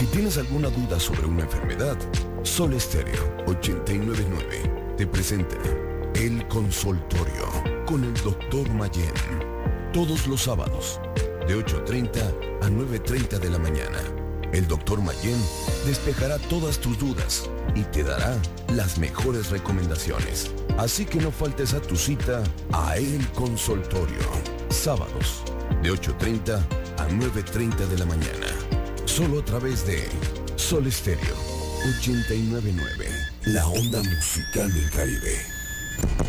Si tienes alguna duda sobre una enfermedad, Sol Estéreo 899 te presenta El Consultorio con el Dr. Mayén. Todos los sábados, de 8:30 a 9:30 de la mañana. El Dr. Mayén despejará todas tus dudas y te dará las mejores recomendaciones. Así que no faltes a tu cita a El Consultorio. Sábados, de 8:30 a 9:30 de la mañana. Solo a través de Sol Estéreo 899, la onda musical del Caribe.